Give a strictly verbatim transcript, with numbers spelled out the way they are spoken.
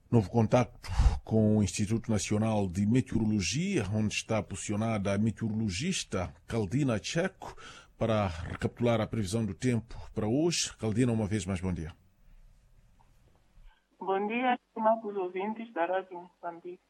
Novo contacto com o Instituto Nacional de Meteorologia, onde está posicionada a meteorologista Caldina Checo, para recapitular a previsão do tempo para hoje. Caldina, uma vez mais, bom dia. Bom dia, estimados ouvintes da Rádio Moçambique.